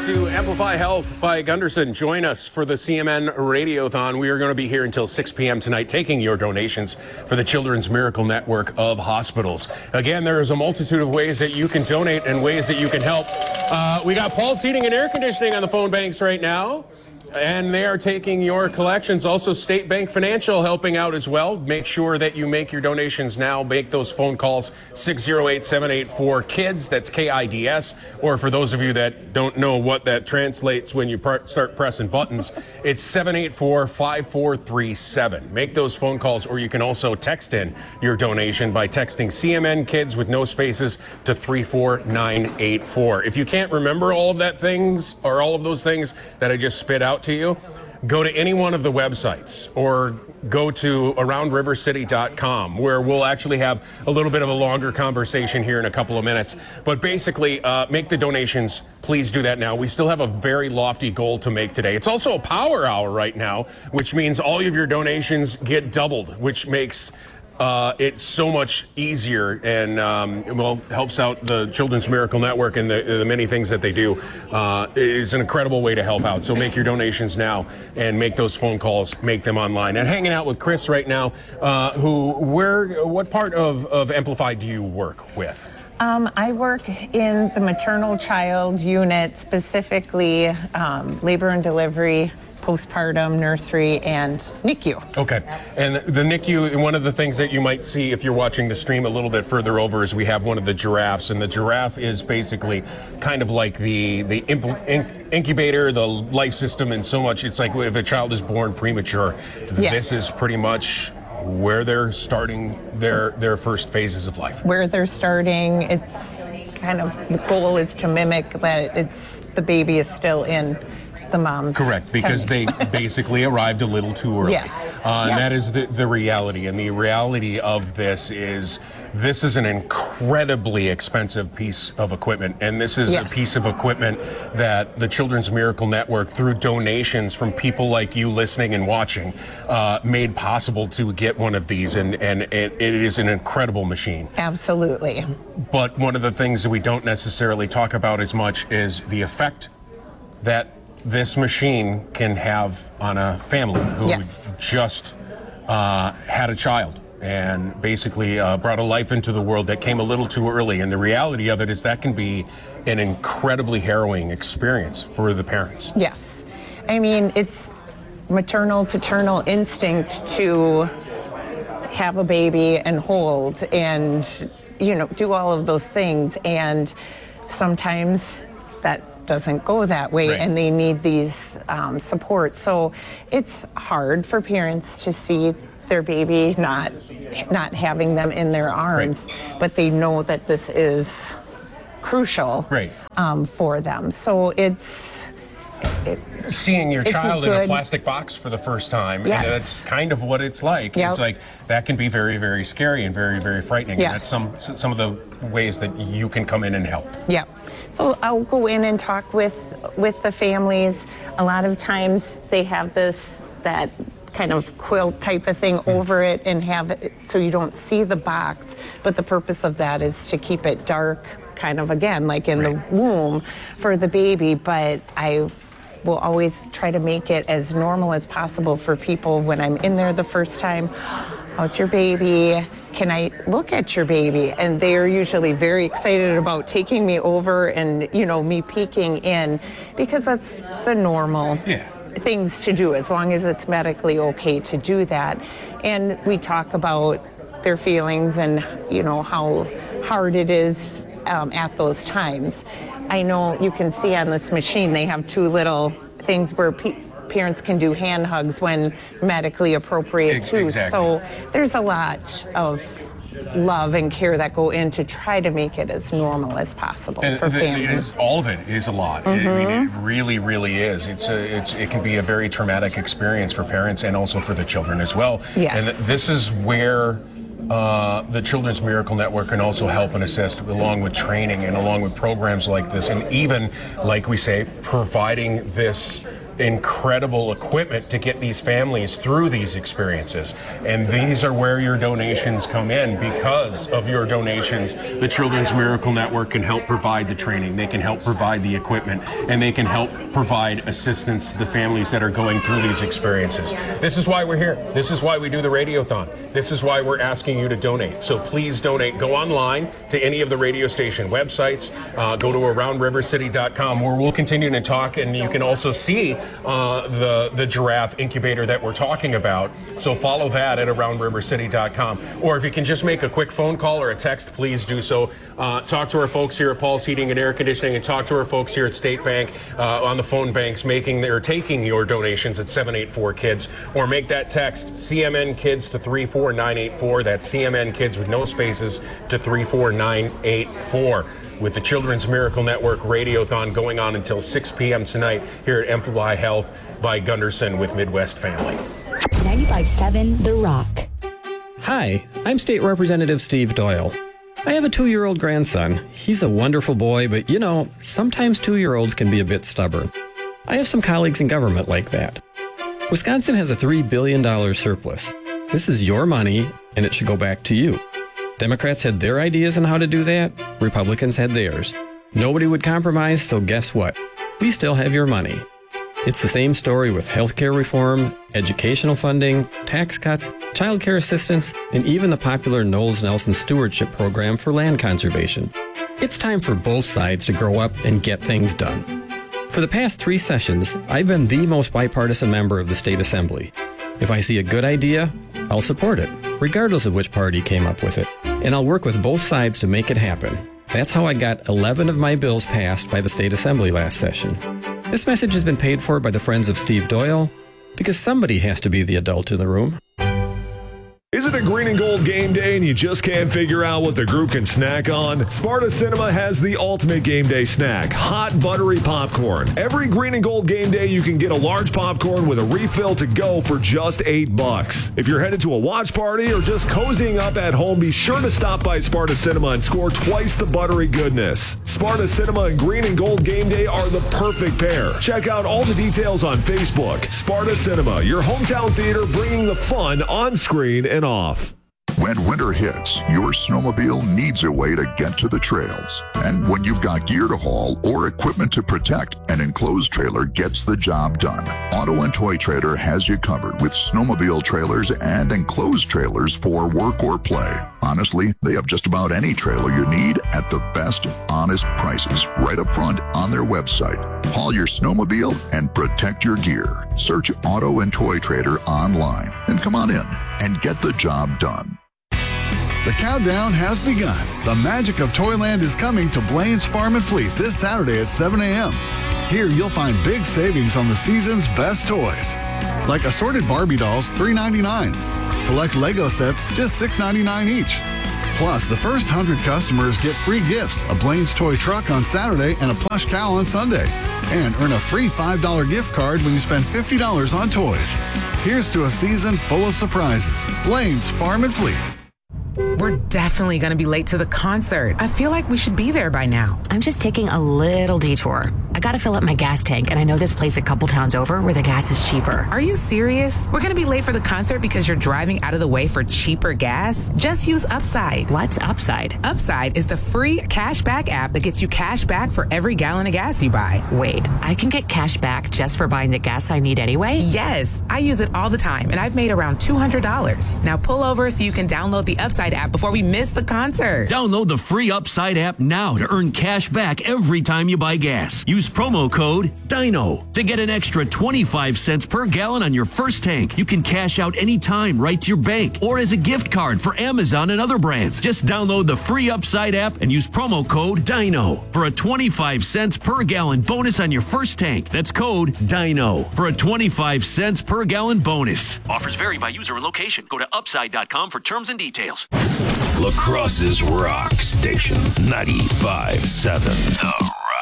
to Amplify Health by Gunderson. Join us for the CMN Radiothon. We are going to be here until 6 p.m. tonight taking your donations for the Children's Miracle Network of Hospitals. Again, there is a multitude of ways that you can donate and ways that you can help. We got Paul's Heating and Air Conditioning on the phone banks right now, and they are taking your collections. Also, State Bank Financial helping out as well. Make sure that you make your donations now. Make those phone calls, 608-784-KIDS. That's KIDS. Or for those of you that don't know what that translates when you start pressing buttons, it's 784-5437. Make those phone calls, or you can also text in your donation by texting CMN KIDS with no spaces to 34984. If you can't remember all of those things that I just spit out to you, go to any one of the websites or go to aroundrivercity.com, where we'll actually have a little bit of a longer conversation here in a couple of minutes. But basically, make the donations. Please do that now. We still have a very lofty goal to make today. It's also a power hour right now, which means all of your donations get doubled, which makes it's so much easier and helps out the Children's Miracle Network and the many things that they do. It's an incredible way to help out. So make your donations now and make those phone calls, make them online. And hanging out with Chris right now, what part of Amplify do you work with? I work in the maternal child unit, specifically labor and delivery, postpartum, nursery, and NICU. Okay. And the NICU, one of the things that you might see if you're watching the stream a little bit further over is we have one of the giraffes, and the giraffe is basically kind of like the incubator, the life system, and so much. It's like if a child is born premature, yes. This is pretty much where they're starting their first phases of life. Where they're starting, it's kind of, the goal is to mimic that the baby is still in the mom's correct, because they basically arrived a little too early. Yes. And that is the reality. And the reality of this is an incredibly expensive piece of equipment. And this is a piece of equipment that the Children's Miracle Network, through donations from people like you listening and watching, made possible to get one of these. And it is an incredible machine. Absolutely. But one of the things that we don't necessarily talk about as much is the effect that this machine can have on a family who just had a child and basically brought a life into the world that came a little too early. And the reality of it is that can be an incredibly harrowing experience for the parents. Yes. I mean, it's maternal, paternal instinct to have a baby and hold and, do all of those things. And sometimes that doesn't go that way, right. And they need these support. So it's hard for parents to see their baby not having them in their arms, right. But they know that this is crucial, right. For them. So seeing your child in a plastic box for the first time, yes. And that's kind of what it's like. Yep. It's like that can be very, very scary and very, very frightening. Yes. And that's some of the ways that you can come in and help. Yeah. So I'll go in and talk with the families. A lot of times they have that kind of quilt type of thing over it and have it so you don't see the box. But the purpose of that is to keep it dark, kind of again, like in the womb for the baby. But I will always try to make it as normal as possible for people when I'm in there the first time. How's your baby? Can I look at your baby? And they're usually very excited about taking me over and, me peeking in, because that's the normal things to do, as long as it's medically okay to do that. And we talk about their feelings and, how hard it is at those times. I know you can see on this machine, they have two little things where parents can do hand hugs when medically appropriate too. Exactly. So there's a lot of love and care that go in to try to make it as normal as possible for families. All of it is a lot. Mm-hmm. I mean, it really, really is. It can be a very traumatic experience for parents and also for the children as well. Yes. And this is where the Children's Miracle Network can also help and assist, along with training and along with programs like this, and even, like we say, providing this incredible equipment to get these families through these experiences. And these are where your donations come in. Because of your donations, the Children's Miracle Network can help provide the training, they can help provide the equipment, and they can help provide assistance to the families that are going through these experiences. This is why we're here. This is why we do the Radiothon. This is why we're asking you to donate. So please donate. Go online to any of the radio station websites. Go to AroundRiverCity.com, where we'll continue to talk, and you can also see the giraffe incubator that we're talking about. So follow that at AroundRiverCity.com. Or if you can just make a quick phone call or a text, please do so. Talk to our folks here at Paul's Heating and Air Conditioning, and talk to our folks here at State Bank on the phone banks taking your donations at 784-KIDS. Or make that text CMN Kids to 34984. That's CMN Kids with no spaces to 34984. With the Children's Miracle Network Radiothon going on until 6 p.m. tonight here at Amplify Health by Gunderson with Midwest Family. 95.7 The Rock. Hi, I'm State Representative Steve Doyle. I have a 2-year-old grandson. He's a wonderful boy, but sometimes 2-year-olds can be a bit stubborn. I have some colleagues in government like that. Wisconsin has a $3 billion surplus. This is your money, and it should go back to you. Democrats had their ideas on how to do that. Republicans had theirs. Nobody would compromise, so guess what? We still have your money. It's the same story with healthcare reform, educational funding, tax cuts, child care assistance, and even the popular Knowles Nelson Stewardship Program for land conservation. It's time for both sides to grow up and get things done. For the past 3 sessions, I've been the most bipartisan member of the State Assembly. If I see a good idea, I'll support it, regardless of which party came up with it. And I'll work with both sides to make it happen. That's how I got 11 of my bills passed by the State Assembly last session. This message has been paid for by the Friends of Steve Doyle, because somebody has to be the adult in the room. Is it a green and gold game day and you just can't figure out what the group can snack on? Sparta Cinema has the ultimate game day snack, hot buttery popcorn. Every green and gold game day you can get a large popcorn with a refill to go for just $8. If you're headed to a watch party or just cozying up at home, be sure to stop by Sparta Cinema and score twice the buttery goodness. Sparta Cinema and green and gold game day are the perfect pair. Check out all the details on Facebook. Sparta Cinema, your hometown theater bringing the fun on screen and off. When winter hits, your snowmobile needs a way to get to the trails. And when you've got gear to haul or equipment to protect, an enclosed trailer gets the job done. Auto and Toy Trader has you covered with snowmobile trailers and enclosed trailers for work or play. Honestly, they have just about any trailer you need at the best, honest prices right up front on their website. Haul your snowmobile and protect your gear. Search Auto and Toy Trader online and come on in and get the job done. The countdown has begun. The magic of Toyland is coming to Blaine's Farm and Fleet this Saturday at 7 a.m. Here you'll find big savings on the season's best toys, like assorted Barbie dolls, $3.99. Select Lego sets, just $6.99 each. Plus, the first 100 customers get free gifts, a Blaine's toy truck on Saturday and a plush cow on Sunday. And earn a free $5 gift card when you spend $50 on toys. Here's to a season full of surprises. Blaine's Farm and Fleet. We're definitely going to be late to the concert. I feel like we should be there by now. I'm just taking a little detour. I gotta fill up my gas tank, and I know this place a couple towns over where the gas is cheaper. Are you serious? We're going to be late for the concert because you're driving out of the way for cheaper gas? Just use Upside. What's Upside? Upside is the free cashback app that gets you cash back for every gallon of gas you buy. Wait, I can get cash back just for buying the gas I need anyway? Yes, I use it all the time, and I've made around $200. Now pull over so you can download the Upside app before we miss the concert. Download the free Upside app now to earn cash back every time you buy gas. Use promo code DINO to get an extra 25 cents per gallon on your first tank. You can cash out anytime right to your bank or as a gift card for Amazon and other brands. Just download the free Upside app and use promo code DINO for a 25 cents per gallon bonus on your first tank. That's code DINO for a 25 cents per gallon bonus. Offers vary by user and location. Go to upside.com for terms and details. La Crosse's Rock Station 95.7 The